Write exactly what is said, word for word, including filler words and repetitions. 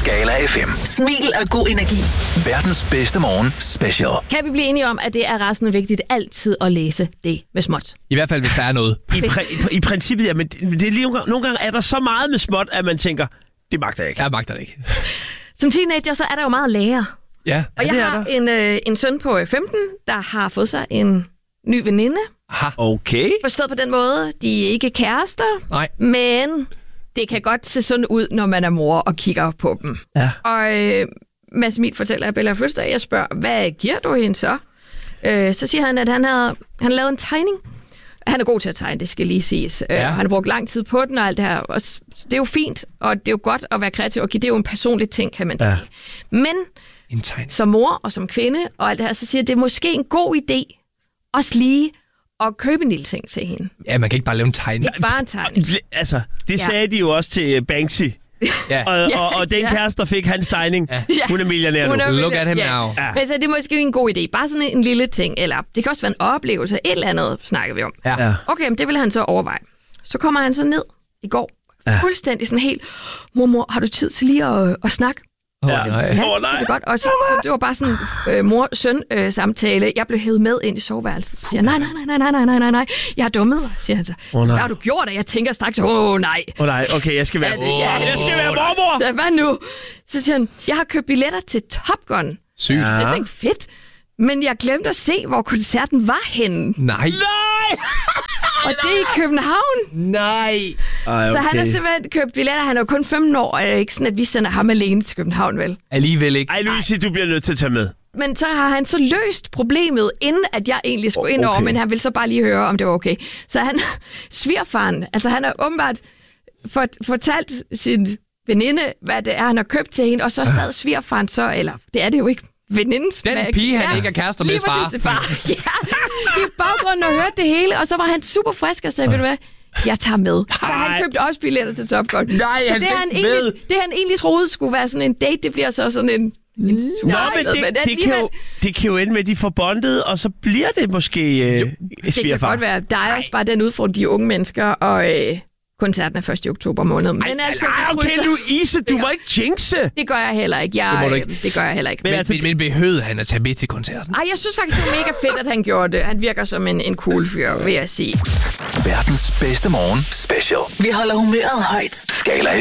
Skala F M. Smil og god energi. Verdens bedste morgen special. Kan vi blive enige om, at det er resten vigtigt altid at læse det med småt? I hvert fald, hvis der er noget. I, pr- i princippet, ja, men det er lige nogle, gange, nogle gange er der så meget med småt, at man tænker, det magter jeg ikke. Jeg magter det ikke. Som teenager, så er der jo meget lære. Ja. Og Ja, jeg det er har der. en, øh, en søn på femten, der har fået sig en ny veninde. Aha. Okay. Forstået på den måde, de er ikke kærester, Nej. men det kan godt se sådan ud, når man er mor og kigger på dem. Ja. Og øh, Mads Emil fortæller, at Bella har fødselsdag. Jeg spørger, hvad giver du hende så? Øh, så siger han, at han havde han lavede en tegning. Han er god til at tegne, det skal lige siges. Ja. Øh, han har brugt lang tid på den og alt det her. Og det er jo fint, og det er jo godt at være kreativ. Og det er jo en personlig ting, kan man sige. Ja. Men En tegn. som mor og som kvinde og alt det her, så siger jeg, at det er måske en god idé også lige at købe en lille ting til hende. Ja, man kan ikke bare lave en tegning. Ikke bare en tegning. Altså, det Ja. sagde de jo også til Banksy. Ja. Og, og, og den Ja. kæreste, der fik hans tegning, Ja. hun er millionær nu. Hun er- Look at him Ja. now. Ja. Men så det er måske en god idé. Bare sådan en lille ting, eller det kan også være en oplevelse. Et eller andet snakker vi om. Ja. Ja. Okay, men det vil han så overveje. Så kommer han så ned i går. Ja. Fuldstændig sådan helt, mormor, har du tid til lige at, at snakke? Åh, Ja. nej. Åh, det nej. er godt. Og så, så det var bare sådan øh, mor-søn-samtale. Jeg blev hævet med ind i soveværelset. Så siger jeg, nej, nej, nej, nej, nej, nej, nej, nej. Jeg har dummet mig, siger han så. Åh, nej. Hvad har du gjort? Og jeg tænker straks, åh oh, nej. Åh oh, nej, okay, jeg skal være, Ja, det- ja. jeg skal være mormor. Så, hvad nu? Så siger han, jeg har købt billetter til Top Gun. Sygt. Ja. Jeg tænkte, fedt. Men jeg glemte at se, hvor koncerten var henne. Nej. Nej! Og det er i København. Nej. Ej, Så okay. han har simpelthen købt billetter. Han er jo kun femten år, og det er ikke sådan, at vi sender ham alene til København, vel? Alligevel ikke. Ej, Louise, du bliver nødt til at tage med. Men så har han så løst problemet, inden at jeg egentlig skulle ind over, Okay. men han vil så bare lige høre, om det var okay. Så han, svigerfaren, altså han har åbenbart fort, fortalt sin veninde, hvad det er, han har købt til hende, og så sad svigerfaren så, eller det er det jo ikke, venindens Den bag- pige, han ikke er kærester med, lige far. præcis, far. Ja, i baggrunden og hørte det hele, og så var han super frisk og sagde, ved du hvad, jeg tager med. Så Ej. han købte også billetter til Top Gun. Nej, så han det, fik han med. egentlig, det han egentlig troede skulle være sådan en date, det bliver så sådan en... Nå, men det, det, kan jo, det kan jo ende med, at de får bondet, og så bliver det måske øh, Det kan svigerfar. godt være. Der er også bare den udfordring, de unge mennesker, og øh, koncerten er først i oktober måned. Men altså, Ej, vi okay, krydser- Louise, du må ikke jinxe. Det gør jeg heller ikke. Jeg, Det må du øh, ikke. det gør jeg heller ikke. Men Men, altså, men, men behøvede han at tage med til koncerten? Ej, jeg synes faktisk, det er mega fedt, at han gjorde det. Han virker som en, en cool fyr, vil jeg sige. Verdens bedste morgen special. Vi holder humøret højt. Skala